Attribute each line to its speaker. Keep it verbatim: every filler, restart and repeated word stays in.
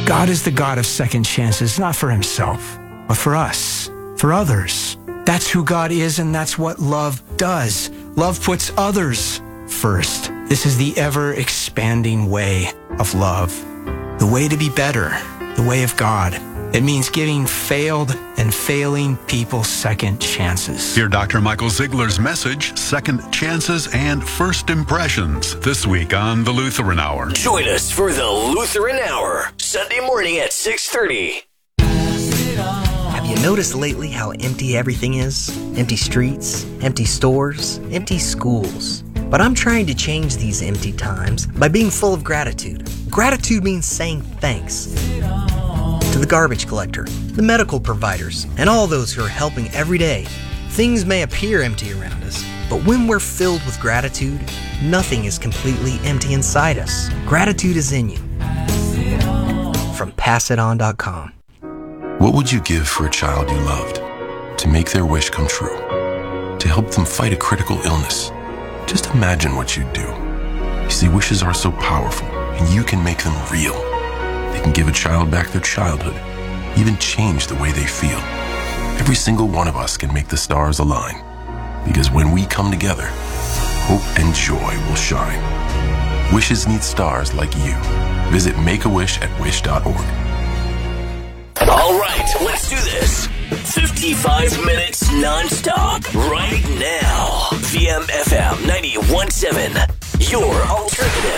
Speaker 1: God is the God of second chances, not for himself, but for us, for others. That's who God is, and that's what love does. Love puts others first. This is the ever-expanding way of love. The way to be better, the way of God. It means giving failed and failing people second chances.
Speaker 2: Hear Doctor Michael Ziegler's message, Second Chances and First Impressions, this week on The Lutheran Hour.
Speaker 3: Join us for The Lutheran Hour, Sunday morning at six thirty.
Speaker 4: Have you noticed lately how empty everything is? Empty streets, empty stores, empty schools. But I'm trying to change these empty times by being full of gratitude. Gratitude means saying thanks to the garbage collector, the medical providers, and all those who are helping every day. Things may appear empty around us, but when we're filled with gratitude, nothing is completely empty inside us. Gratitude is in you. From pass it on dot com.
Speaker 5: What would you give for a child you loved? To make their wish come true? To help them fight a critical illness? Just imagine what you'd do. You see, wishes are so powerful, and you can make them real. They can give a child back their childhood, even change the way they feel. Every single one of us can make the stars align, because when we come together, hope and joy will shine. Wishes need stars like you. Visit Make a Wish at wish dot org.
Speaker 3: All right, let's do this. fifty-five minutes non-stop right now. V M F M ninety-one point seven, your alternative.